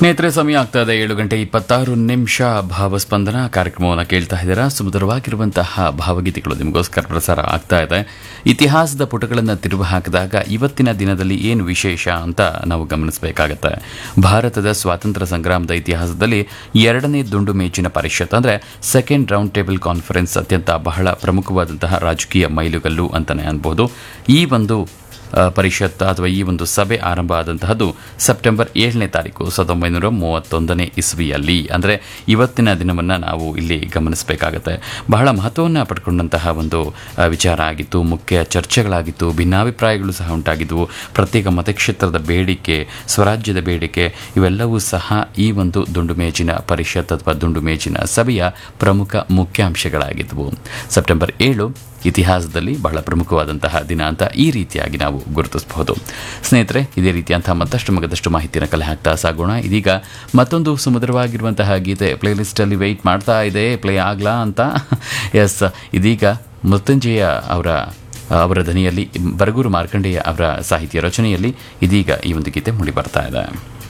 ಸ್ನೇಹಿತರೆ, ಸಮಯ ಆಗ್ತಾ ಇದೆ 7:26 ಭಾವಸ್ಪಂದನ ಕಾರ್ಯಕ್ರಮವನ್ನು ಕೇಳ್ತಾ ಇದ್ದೀರಾ. ಸುಮಧುರವಾಗಿರುವಂತಹ ಭಾವಗೀತೆಗಳು ನಿಮಗೋಸ್ಕರ ಪ್ರಸಾರ ಆಗ್ತಾ ಇದೆ. ಇತಿಹಾಸದ ಪುಟಗಳನ್ನು ತಿರುವು ಹಾಕಿದಾಗ ಇವತ್ತಿನ ದಿನದಲ್ಲಿ ಏನು ವಿಶೇಷ ಅಂತ ನಾವು ಗಮನಿಸಬೇಕಾಗತ್ತೆ. ಭಾರತದ ಸ್ವಾತಂತ್ರ್ಯ ಸಂಗ್ರಾಮದ ಇತಿಹಾಸದಲ್ಲಿ ಎರಡನೇ ದುಂಡು ಮೇಜಿನ ಪರಿಷತ್ ಅಂದರೆ ಸೆಕೆಂಡ್ ರೌಂಡ್ ಟೇಬಲ್ ಕಾನ್ಫರೆನ್ಸ್ ಅತ್ಯಂತ ಬಹಳ ಪ್ರಮುಖವಾದಂತಹ ರಾಜಕೀಯ ಮೈಲುಗಲ್ಲು ಅಂತಲೇ ಅನ್ಬೋದು. ಈ ಒಂದು ಪರಿಷತ್ ಅಥವಾ ಈ ಒಂದು ಸಭೆ ಆರಂಭ ಆದಂತಹದ್ದು ಸೆಪ್ಟೆಂಬರ್ 7ನೇ ತಾರೀಕು 1931 ಇಸ್ವಿಯಲ್ಲಿ. ಅಂದರೆ ಇವತ್ತಿನ ದಿನವನ್ನು ನಾವು ಇಲ್ಲಿ ಗಮನಿಸಬೇಕಾಗತ್ತೆ. ಬಹಳ ಮಹತ್ವವನ್ನು ಪಡ್ಕೊಂಡಂತಹ ಒಂದು ವಿಚಾರ ಆಗಿತ್ತು. ಮುಖ್ಯ ಚರ್ಚೆಗಳಾಗಿತ್ತು, ಭಿನ್ನಾಭಿಪ್ರಾಯಗಳು ಸಹ ಉಂಟಾಗಿದ್ದವು. ಪ್ರತ್ಯೇಕ ಮತಕ್ಷೇತ್ರದ ಬೇಡಿಕೆ, ಸ್ವರಾಜ್ಯದ ಬೇಡಿಕೆ ಇವೆಲ್ಲವೂ ಸಹ ಈ ಒಂದು ದುಂಡು ಮೇಜಿನ ಪರಿಷತ್ ಅಥವಾ ದುಂಡು ಮೇಜಿನ ಸಭೆಯ ಪ್ರಮುಖ ಮುಖ್ಯಾಂಶಗಳಾಗಿದ್ದವು. ಸೆಪ್ಟೆಂಬರ್ 7 ಇತಿಹಾಸದಲ್ಲಿ ಬಹಳ ಪ್ರಮುಖವಾದಂತಹ ದಿನ ಅಂತ ಈ ರೀತಿಯಾಗಿ ನಾವು ಗುರುತಿಸಬಹುದು. ಸ್ನೇಹಿತರೆ, ಇದೇ ರೀತಿಯಂತಹ ಮತ್ತಷ್ಟು ಮಗದಷ್ಟು ಮಾಹಿತಿಯನ್ನು ಕಲೆ ಹಾಕ್ತಾ ಸಾಗೋಣ. ಇದೀಗ ಮತ್ತೊಂದು ಸುಮಧುರವಾಗಿರುವಂತಹ ಗೀತೆ ಪ್ಲೇಲಿಸ್ಟಲ್ಲಿ ವೆಯ್ಟ್ ಮಾಡ್ತಾ ಇದೆ, ಪ್ಲೇ ಆಗ್ಲಾ ಅಂತ. ಎಸ್, ಇದೀಗ ಮೃತ್ಯುಂಜಯ ಅವರ ಧ್ವನಿಯಲ್ಲಿ, ಬರಗೂರು ಮಾರ್ಕಂಡೇಯ ಅವರ ಸಾಹಿತ್ಯ ರಚನೆಯಲ್ಲಿ ಇದೀಗ ಈ ಒಂದು ಗೀತೆ ಮೂಡಿ ಬರ್ತಾ ಇದೆ.